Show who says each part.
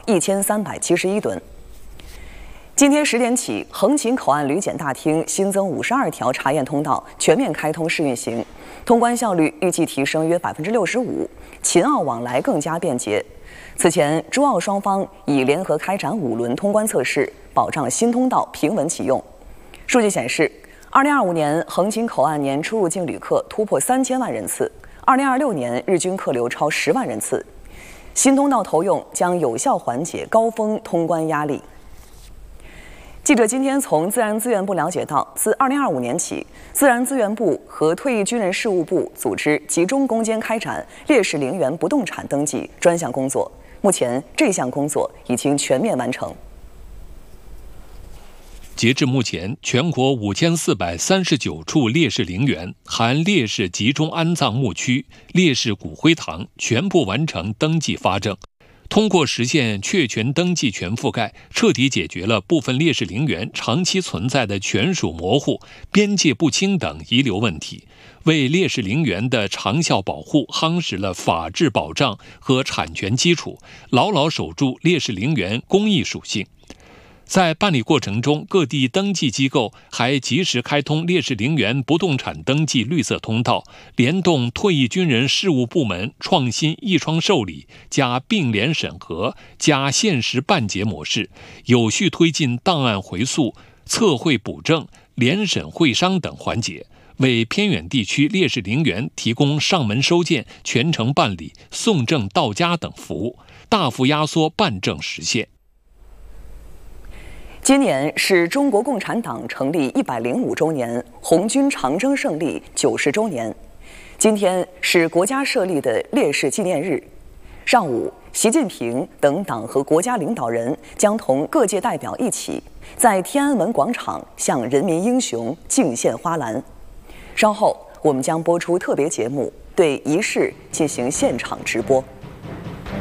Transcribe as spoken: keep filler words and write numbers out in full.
Speaker 1: 一千三百七十一吨。今天十点起，横琴口岸旅检大厅新增五十二条查验通道，全面开通试运行，通关效率预计提升约百分之六十五，秦澳往来更加便捷。此前，珠澳双方已联合开展五轮通关测试，保障新通道平稳启用。数据显示，二零二五年横琴口岸年出入境旅客突破三千万人次，二零二六年日均客流超十万人次。新通道投用将有效缓解高峰通关压力。记者今天从自然资源部了解到，自二零二五年起，自然资源部和退役军人事务部组织集中攻坚开展烈士陵园不动产登记专项工作。目前，这项工作已经全面完成。
Speaker 2: 截至目前，全国五千四百三十九处烈士陵园（含烈士集中安葬墓区、烈士骨灰堂）全部完成登记发证。通过实现确权登记全覆盖，彻底解决了部分烈士陵园长期存在的权属模糊、边界不清等遗留问题，为烈士陵园的长效保护夯实了法治保障和产权基础，牢牢守住烈士陵园公益属性。在办理过程中，各地登记机构还及时开通烈士陵园不动产登记绿色通道，联动退役军人事务部门创新一窗受理加并联审核加限时办结模式，有序推进档案回溯、测绘补正、联审会商等环节，为偏远地区烈士陵园提供上门收件、全程办理、送证到家等服务，大幅压缩办证时限。
Speaker 1: 今年是中国共产党成立一百零五周年，红军长征胜利九十周年。今天是国家设立的烈士纪念日。上午，习近平等党和国家领导人将同各界代表一起，在天安门广场向人民英雄敬献花篮。稍后，我们将播出特别节目，对仪式进行现场直播。